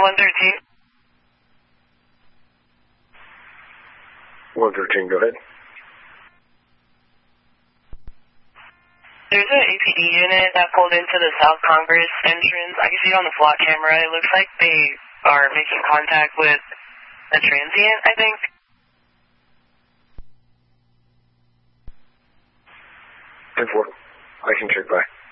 113. 113, go ahead. There's an APD unit that pulled into the South Congress entrance. I can see it on the flock camera. It looks like they are making contact with a transient, I think. I can check by.